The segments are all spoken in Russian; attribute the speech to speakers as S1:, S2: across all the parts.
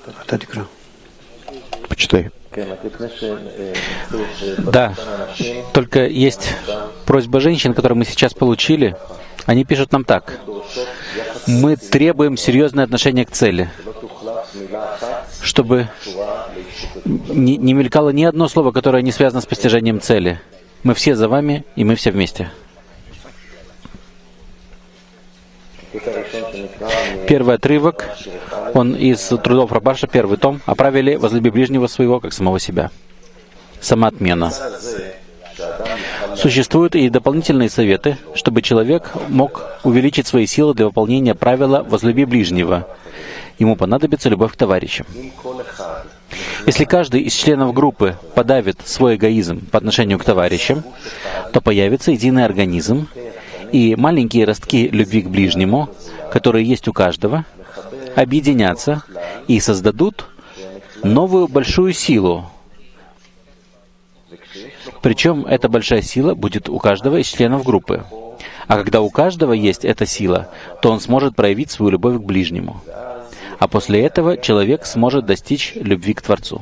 S1: Почитай. Да, только есть просьба женщин, которую мы сейчас получили. Они пишут нам так. Мы требуем серьезное отношение к цели, чтобы не мелькало ни одно слово, которое не связано с постижением цели. Мы все за вами, и мы все вместе. Первый отрывок, он из трудов Рабаша, первый том, «Оправили возлюби ближнего своего, как самого себя». Самоотмена. Существуют и дополнительные советы, чтобы человек мог увеличить свои силы для выполнения правила «возлюби ближнего». Ему понадобится любовь к товарищам. Если каждый из членов группы подавит свой эгоизм по отношению к товарищам, то появится единый организм, и маленькие ростки любви к ближнему, которые есть у каждого, объединятся и создадут новую большую силу. Причем эта большая сила будет у каждого из членов группы. А когда у каждого есть эта сила, то он сможет проявить свою любовь к ближнему. А после этого человек сможет достичь любви к Творцу.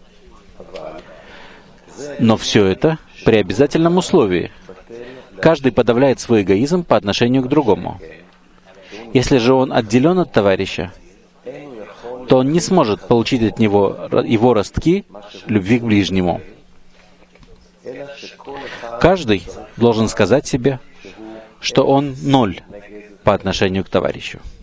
S1: Но все это при обязательном условии. Каждый подавляет свой эгоизм по отношению к другому. Если же он отделен от товарища, то он не сможет получить от него его ростки любви к ближнему. Каждый должен сказать себе, что он ноль по отношению к товарищу.